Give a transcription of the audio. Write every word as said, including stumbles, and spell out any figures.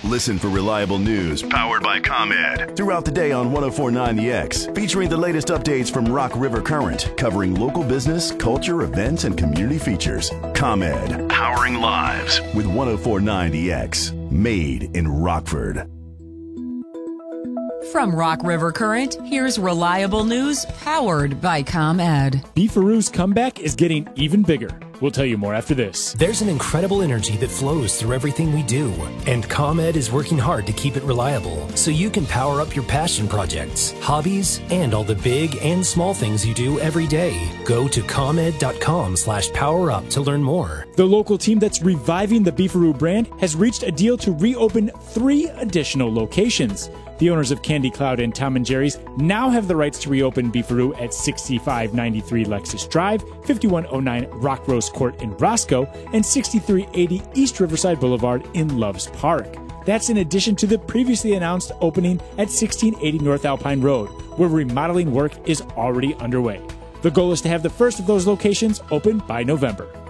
Listen for reliable news powered by ComEd throughout the day on one oh four point nine The X, featuring the latest updates from Rock River Current, covering local business, culture, events, and community features. ComEd, powering lives with one oh four point nine The X, made in Rockford. From Rock River Current, here's reliable news powered by ComEd. Beefaroo's comeback is getting even bigger. We'll tell you more after this. There's an incredible energy that flows through everything we do, and ComEd is working hard to keep it reliable so you can power up your passion projects, hobbies, and all the big and small things you do every day. Go to ComEd.com slash power up to learn more. The local team that's reviving the Beefaroo brand has reached a deal to reopen three additional locations. The owners of Candy Cloud and Tom and Jerry's now have the rights to reopen Beefaroo at sixty-five ninety-three Lexus Drive, fifty-one oh nine Rock Rose Court in Roscoe, and sixty-three eighty East Riverside Boulevard in Loves Park. That's in addition to the previously announced opening at sixteen eighty North Alpine Road, where remodeling work is already underway. The goal is to have the first of those locations open by November.